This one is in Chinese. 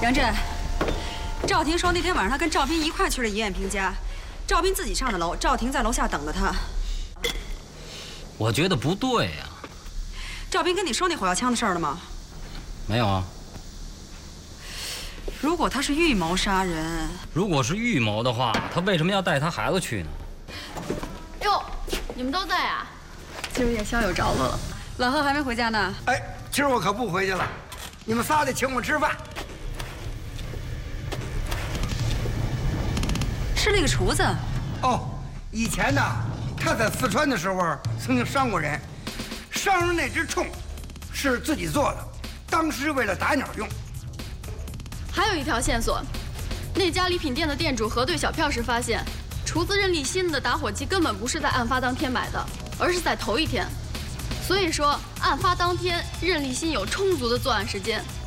杨震，赵婷说那天晚上她跟赵斌一块去了尹艳萍家，赵斌自己上的楼，赵婷在楼下等着他。 我觉得不对呀。 赵斌跟你说那火药枪的事儿了吗？ 没有啊。 如果他是预谋杀人， 如果是预谋的话，他为什么要带他孩子去呢？ 哟，你们都在啊？ 今儿夜宵有着落了。老贺还没回家呢。 哎，今儿我可不回去了，你们仨得请我吃饭。 是那个厨子。 哦，以前呢，他在四川的时候曾经伤过人，伤人那只虫是自己做的，当时为了打鸟用。 还有一条线索，那家礼品店的店主核对小票时发现，厨子任立新的打火机根本不是在案发当天买的，而是在头一天。所以说，案发当天任立新有充足的作案时间。